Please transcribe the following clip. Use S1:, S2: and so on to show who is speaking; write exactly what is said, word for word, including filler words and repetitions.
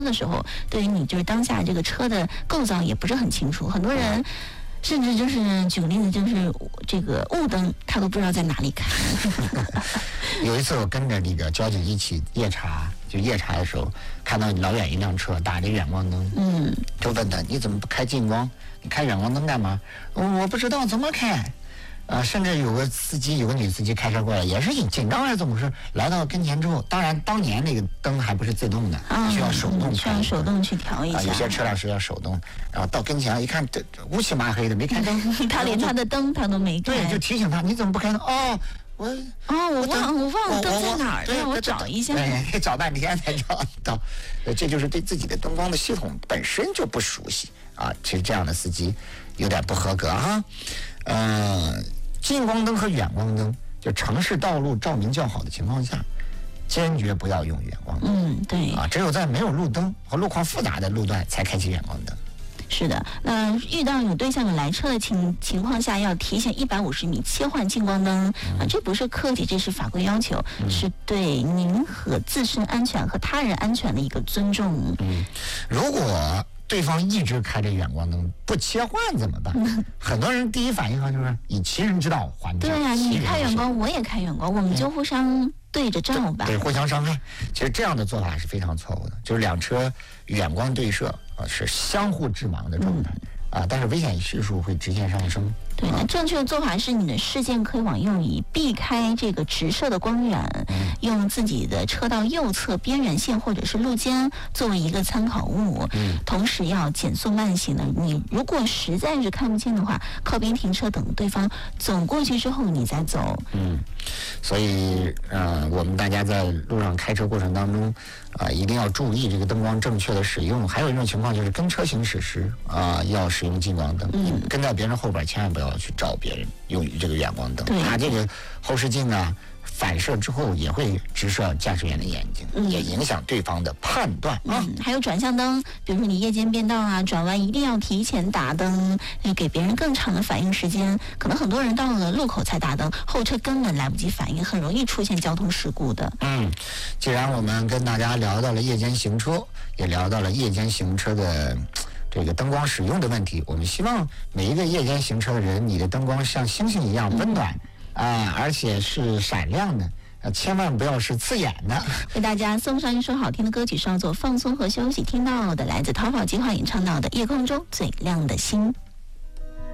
S1: 的时候，对于你就是当下这个车的构造也不是很清楚，很多人甚至就是举个例子，就是这个雾灯他都不知道在哪里开。
S2: 有一次我跟着那个交警一起夜查，就夜查的时候，看到老远一辆车打着远光灯，
S1: 嗯，
S2: 就问他你怎么不开近光？你开远光灯干嘛？我我不知道怎么开。啊，甚至有个司机，有个女司机开车过来，也是紧张还是怎么回事？来到跟前之后，当然当年那个灯还不是自动的，
S1: 嗯、
S2: 需要手动，
S1: 需要手动去调一下。
S2: 啊，有些车辆是要手动，然后到跟前一看，这乌漆麻黑的，没开灯，
S1: 他连他的灯他都没开。
S2: 对，就提醒他，你怎么不开灯？哦，我
S1: 哦，我忘我忘了灯在哪儿，让我找一下。
S2: 对，找半天才找到。这就是对自己的灯光的系统本身就不熟悉啊。其实这样的司机有点不合格哈。呃，近光灯和远光灯，就城市道路照明较好的情况下，坚决不要用远光灯。
S1: 嗯，对。
S2: 啊，只有在没有路灯和路况复杂的路段才开启远光灯。
S1: 是的，那遇到有对向有来车的情情况下，要提前一百五十米切换近光灯、嗯、啊，这不是客气，这是法规要求，嗯、是对您和自身安全和他人安全的一个尊重。
S2: 嗯，如果对方一直开着远光灯不切换怎么办？嗯、很多人第一反应就是以其人之道还治。
S1: 对啊，你开远光，我也开远光，我们就互相对着照吧。
S2: 对，对，互相伤害。其实这样的做法是非常错误的，就是两车远光对射啊，是相互致盲的状态。嗯啊，但是危险系数会直线上升。
S1: 对，那正确的做法是你的视线可以往右移，避开这个直射的光源，嗯、用自己的车道右侧边缘线或者是路肩作为一个参考物。嗯，同时要减速慢行的。你如果实在是看不见的话，靠边停车，等对方走过去之后你再走。
S2: 嗯，所以呃，我们大家在路上开车过程当中啊、呃，一定要注意这个灯光正确的使用。还有一种情况就是跟车行驶时啊、呃，要使用近光灯。嗯，跟在别人后边千万不要去照别人用这个远光灯。
S1: 对，
S2: 它这个后视镜啊反射之后也会直射驾驶员的眼睛，嗯、也影响对方的判断啊、
S1: 嗯。还有转向灯，比如说你夜间变道啊，转弯一定要提前打灯，给别人更长的反应时间。可能很多人到了路口才打灯，后车根本来不及反应，很容易出现交通事故的。
S2: 嗯，既然我们跟大家聊到了夜间行车，也聊到了夜间行车的这个灯光使用的问题，我们希望每一个夜间行车的人，你的灯光像星星一样温暖。嗯啊，而且是闪亮的，呃，千万不要是刺眼的。
S1: 为大家送上一首好听的歌曲，稍作放松和休息。听到的来自逃跑计划演唱到的《夜空中最亮的星》。